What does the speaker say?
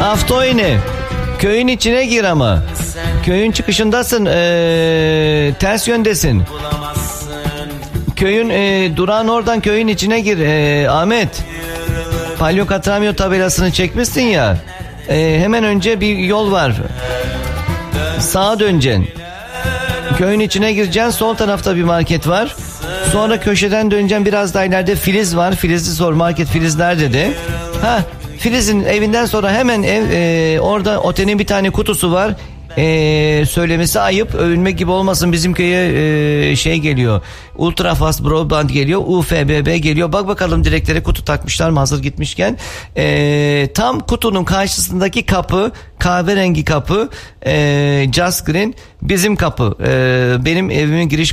Aftoyne. Köyün içine gir ama. Köyün çıkışındasın. Ters yöndesin. Köyün durağın oradan köyün içine gir. Ahmet. Palyo Katramio tabelasını çekmişsin ya. Hemen önce bir yol var. Sağa döneceksin. Köyün içine gireceksin. Sol tarafta bir market var. Sonra köşeden döneceksin. Biraz daha ileride Filiz var. Filiz'i sor, market Filiz nerede de. Filiz'in evinden sonra hemen orada otelin bir tane kutusu var. Söylemesi ayıp, övünmek gibi olmasın, bizim köye şey geliyor, ultra fast broadband geliyor, UFBB geliyor. Bak bakalım direklere kutu takmışlar mı hazır gitmişken. Tam kutunun karşısındaki kapı, kahverengi kapı, Just Green bizim kapı, benim evimin giriş